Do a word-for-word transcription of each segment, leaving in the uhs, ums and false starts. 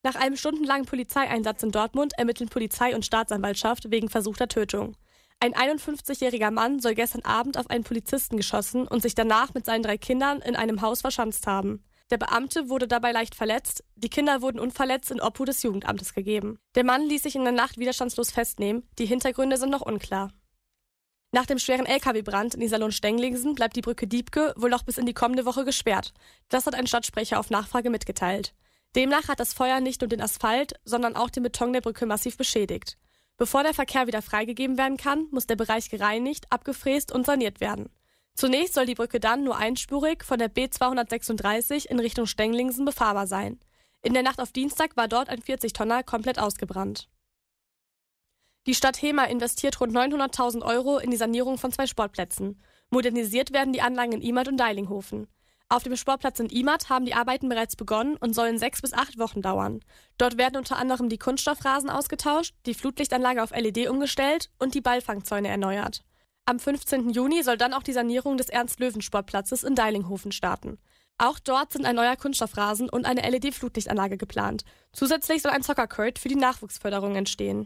Nach einem stundenlangen Polizeieinsatz in Dortmund ermitteln Polizei und Staatsanwaltschaft wegen versuchter Tötung. Ein einundfünfzigjähriger Mann soll gestern Abend auf einen Polizisten geschossen und sich danach mit seinen drei Kindern in einem Haus verschanzt haben. Der Beamte wurde dabei leicht verletzt, die Kinder wurden unverletzt in Obhut des Jugendamtes gegeben. Der Mann ließ sich in der Nacht widerstandslos festnehmen, die Hintergründe sind noch unklar. Nach dem schweren L K W-Brand in Iserlohn-Stänglingsen bleibt die Brücke Diepke wohl noch bis in die kommende Woche gesperrt. Das hat ein Stadtsprecher auf Nachfrage mitgeteilt. Demnach hat das Feuer nicht nur den Asphalt, sondern auch den Beton der Brücke massiv beschädigt. Bevor der Verkehr wieder freigegeben werden kann, muss der Bereich gereinigt, abgefräst und saniert werden. Zunächst soll die Brücke dann nur einspurig von der B zweihundertsechsunddreißig in Richtung Stänglingsen befahrbar sein. In der Nacht auf Dienstag war dort ein vierzig Tonner komplett ausgebrannt. Die Stadt Hemer investiert rund neunhunderttausend Euro in die Sanierung von zwei Sportplätzen. Modernisiert werden die Anlagen in Imert und Deilinghofen. Auf dem Sportplatz in Imert haben die Arbeiten bereits begonnen und sollen sechs bis acht Wochen dauern. Dort werden unter anderem die Kunststoffrasen ausgetauscht, die Flutlichtanlage auf L E D umgestellt und die Ballfangzäune erneuert. Am fünfzehnten Juni soll dann auch die Sanierung des Ernst-Löwen-Sportplatzes in Deilinghofen starten. Auch dort sind ein neuer Kunststoffrasen und eine L E D-Flutlichtanlage geplant. Zusätzlich soll ein Soccer-Court für die Nachwuchsförderung entstehen.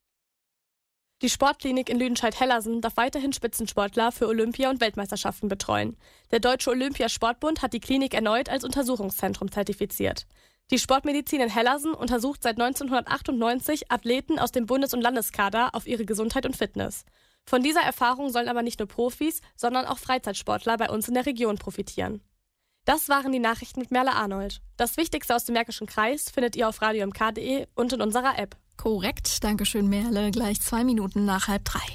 Die Sportklinik in Lüdenscheid-Hellersen darf weiterhin Spitzensportler für Olympia- und Weltmeisterschaften betreuen. Der Deutsche Olympiasportbund hat die Klinik erneut als Untersuchungszentrum zertifiziert. Die Sportmedizin in Hellersen untersucht seit neunzehnhundertachtundneunzig Athleten aus dem Bundes- und Landeskader auf ihre Gesundheit und Fitness. Von dieser Erfahrung sollen aber nicht nur Profis, sondern auch Freizeitsportler bei uns in der Region profitieren. Das waren die Nachrichten mit Merle Arnold. Das Wichtigste aus dem Märkischen Kreis findet ihr auf radio m k punkt d e und in unserer App. Korrekt, dankeschön Merle, gleich zwei Minuten nach halb drei.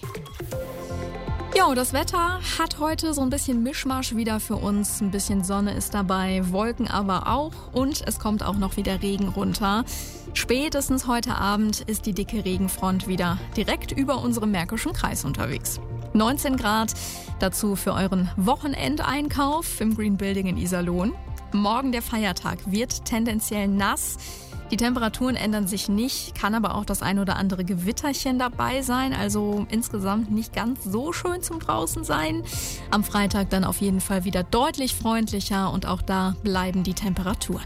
Jo, das Wetter hat heute so ein bisschen Mischmasch wieder für uns. Ein bisschen Sonne ist dabei, Wolken aber auch und es kommt auch noch wieder Regen runter. Spätestens heute Abend ist die dicke Regenfront wieder direkt über unserem Märkischen Kreis unterwegs. neunzehn Grad, dazu für euren Wochenendeinkauf im Green Building in Iserlohn. Morgen der Feiertag wird tendenziell nass. Die Temperaturen ändern sich nicht, kann aber auch das ein oder andere Gewitterchen dabei sein, also insgesamt nicht ganz so schön zum draußen sein. Am Freitag dann auf jeden Fall wieder deutlich freundlicher und auch da bleiben die Temperaturen.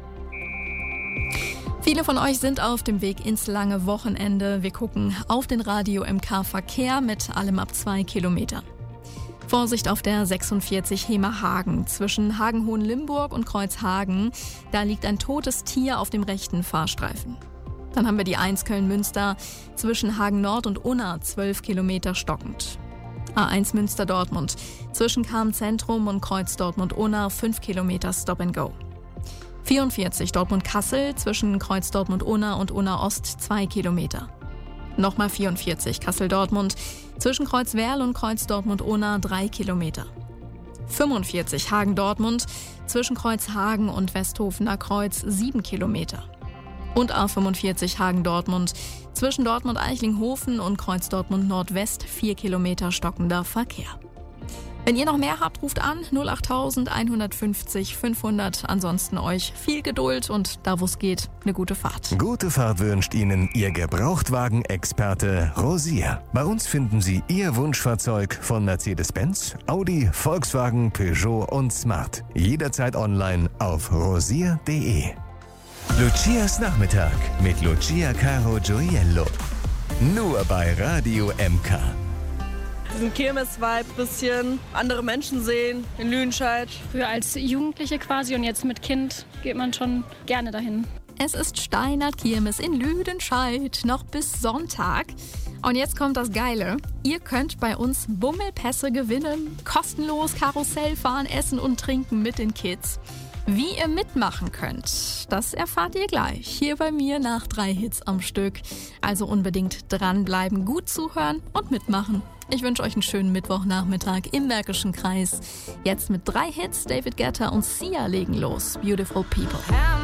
Viele von euch sind auf dem Weg ins lange Wochenende. Wir gucken auf den Radio M K Verkehr mit allem ab zwei Kilometern. Vorsicht auf der sechsundvierzig Hemer-Hagen zwischen Hagen-Hohenlimburg und Kreuzhagen. Da liegt ein totes Tier auf dem rechten Fahrstreifen. Dann haben wir die eins Köln-Münster zwischen Hagen-Nord und Unna, zwölf Kilometer stockend. A eins Münster-Dortmund zwischen Cham-Zentrum und Kreuz Dortmund-Unna, fünf Kilometer Stop and Go. vierundvierzig Dortmund-Kassel zwischen Kreuz Dortmund-Unna und Unna-Ost, zwei Kilometer. Nochmal vierundvierzig Kassel-Dortmund zwischen Kreuz-Werl und Kreuz Dortmund-Unna, drei Kilometer. fünfundvierzig Hagen-Dortmund zwischen Kreuzhagen und Westhofener Kreuz, sieben Kilometer. Und A fünfundvierzig Hagen-Dortmund zwischen Dortmund-Eichlinghofen und Kreuz Dortmund-Nordwest, vier Kilometer stockender Verkehr. Wenn ihr noch mehr habt, ruft an null acht eins fünfzig fünfhundert. Ansonsten euch viel Geduld und da, wo es geht, eine gute Fahrt. Gute Fahrt wünscht Ihnen Ihr Gebrauchtwagen-Experte Rosier. Bei uns finden Sie Ihr Wunschfahrzeug von Mercedes-Benz, Audi, Volkswagen, Peugeot und Smart. Jederzeit online auf rosier punkt de. Lucias Nachmittag mit Lucia Caro Gioiello. Nur bei Radio M K. Diesen Kirmes-Vibe, bisschen andere Menschen sehen in Lüdenscheid. Früher als Jugendliche quasi und jetzt mit Kind geht man schon gerne dahin. Es ist Steinert Kirmes in Lüdenscheid, noch bis Sonntag. Und jetzt kommt das Geile. Ihr könnt bei uns Bummelpässe gewinnen, kostenlos Karussell fahren, essen und trinken mit den Kids. Wie ihr mitmachen könnt, das erfahrt ihr gleich hier bei mir nach drei Hits am Stück. Also unbedingt dranbleiben, gut zuhören und mitmachen. Ich wünsche euch einen schönen Mittwochnachmittag im Märkischen Kreis. Jetzt mit drei Hits, David Guetta und Sia legen los. Beautiful People.